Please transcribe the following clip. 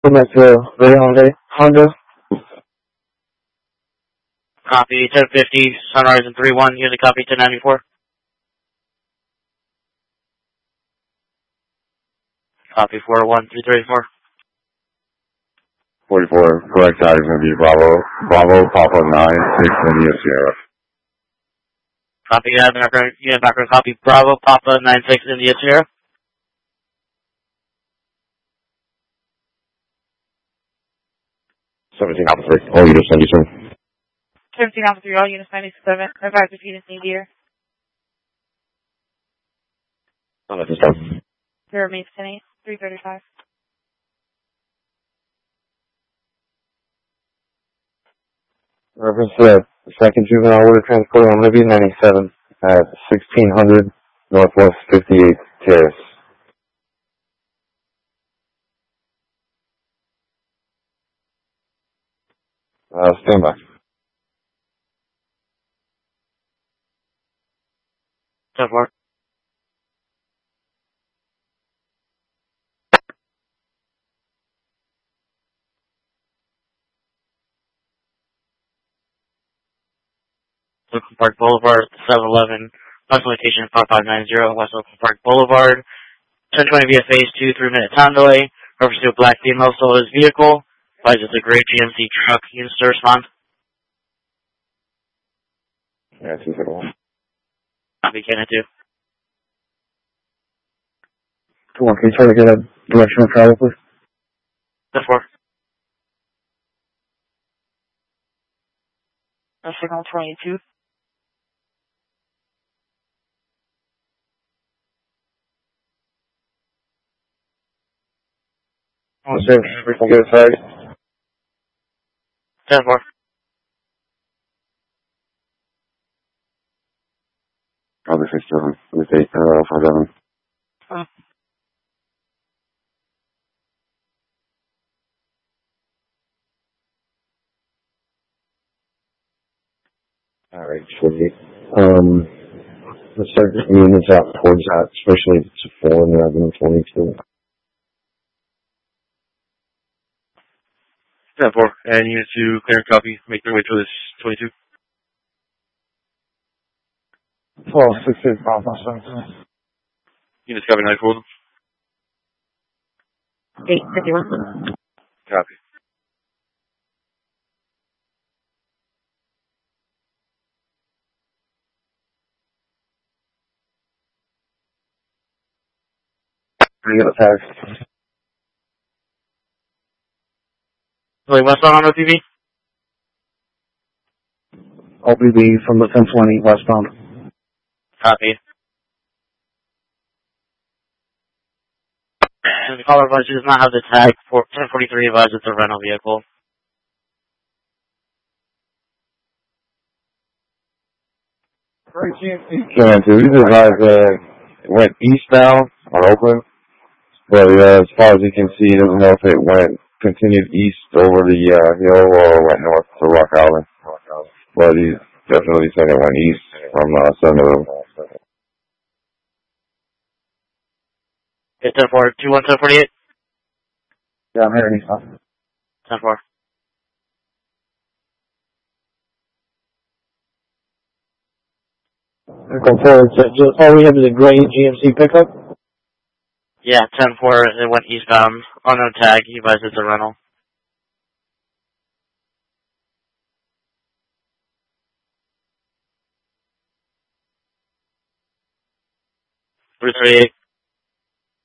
Metro, Honda. Copy 1050, Sunrise and 31, unit copy 1094. Copy 41334. 44, correct tag is going to be Bravo, Papa 96 India Sierra. Copy, unit background copy, Bravo, Papa 96 India Sierra. All units 97. 17 Alpha 3, all units 97. Advise if units need gear. Zero Mace 10 335. Reference to that second juvenile order transported on Libya 97 at 1600 Northwest 58th Terrace. Stand by. 10-4. Oakland Park Boulevard, 711, bus location 5590, West Oakland Park Boulevard. 1020 via phase 2, 3-minute time delay. Reference to a black female stole his vehicle. Advise it's a gray GMC truck. Units to respond. Yeah, 271. Copy, Canada 2. Come on, can you try to get a direction of travel, please? 10-4. Signal 22. Everything good, sorry. 10-4. Other 67, with 8, 57. Alright, 48. Let's start getting units out towards that, especially if it's a 4 and rather than 22. 10-4, and unit 2, clear and copy, make their way to this 22. 12, 6, 8, 5, 7. Units copy 9-4. 851. Copy. You got a text. Wait, westbound on OTV? OPB from the 1020 westbound. Copy. And the caller advisor does not have the tag for 1043 advised it's a rental vehicle. Can do. These guys went eastbound on Oakland, but as far as you can see, he doesn't know if it continued east over the hill or went north to Rock Island. But he's definitely saying it went east from Sunderland. Okay, 10-4, 21748? Yeah, I'm hearing you. 10-4. Go forward. All we have is a gray GMC pickup. Yeah, 10-4, it went eastbound. Unknown tag, he advised it's a rental. Three 38.